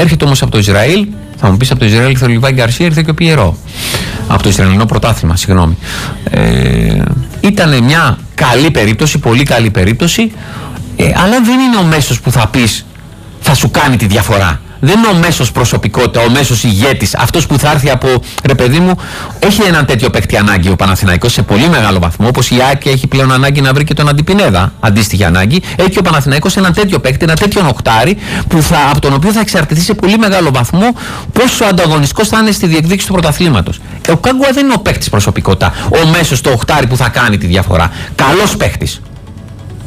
Έρχεται όμως από το Ισραήλ, θα μου πεις από το Ισραήλ ήρθε ο Λιβάη Γκαρσία, ήρθε και ο Πιερό. Από το Ισραηλινό πρωτάθλημα, συγγνώμη. Ήταν μια καλή περίπτωση, πολύ καλή περίπτωση, αλλά δεν είναι ο μέσος που θα πεις θα σου κάνει τη διαφορά. Δεν είναι ο μέσος προσωπικότητα, ο μέσος ηγέτης, αυτός που θα έρθει από, ρε παιδί μου, έχει έναν τέτοιο παίκτη ανάγκη ο Παναθηναϊκός σε πολύ μεγάλο βαθμό, όπως η ΑΕΚ έχει πλέον ανάγκη να βρει και τον Αντιπινέδα, αντίστοιχη ανάγκη. Έχει ο Παναθηναϊκός έναν τέτοιο παίκτη, ένα τέτοιο οχτάρι, από τον οποίο θα εξαρτηθεί σε πολύ μεγάλο βαθμό πόσο ανταγωνιστικός θα είναι στη διεκδίκηση του πρωταθλήματος. Ο Κάγκουα δεν είναι ο παίκτης προσωπικότητα, ο μέσος, το οχτάρι που θα κάνει τη διαφορά. Καλός παίκτης.